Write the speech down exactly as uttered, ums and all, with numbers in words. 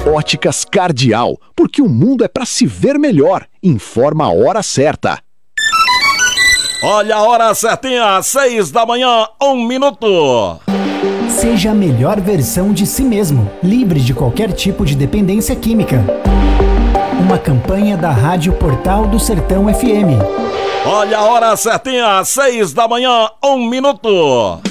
Óticas Cardial, porque o mundo é para se ver melhor. Informa a hora certa. Olha a hora certinha, seis da manhã, um minuto. Seja a melhor versão de si mesmo, livre de qualquer tipo de dependência química. Uma campanha da Rádio Portal do Sertão F M. Olha a hora certinha, seis da manhã, um minuto.